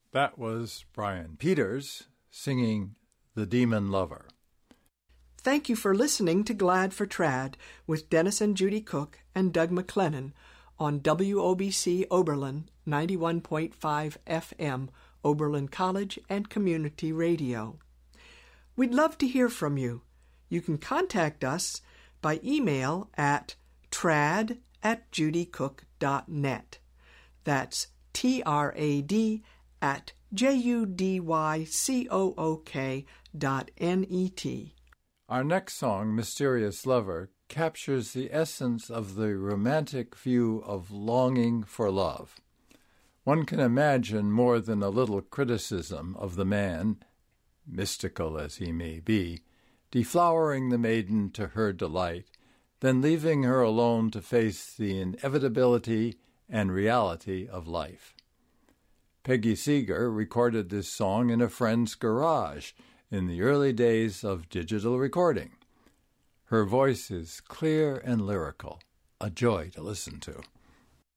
That was Brian Peters singing The Demon Lover. Thank you for listening to Glad for Trad with Dennis and Judy Cook and Doug McLennan on WOBC Oberlin 91.5 FM, Oberlin College and Community Radio. We'd love to hear from you. You can contact us by email at trad@judycook.net. That's trad@judycook.net. Our next song, Mysterious Lover, captures the essence of the romantic view of longing for love. One can imagine more than a little criticism of the man, mystical as he may be, deflowering the maiden to her delight, then leaving her alone to face the inevitability and reality of life. Peggy Seeger recorded this song in a friend's garage in the early days of digital recording. Her voice is clear and lyrical, a joy to listen to.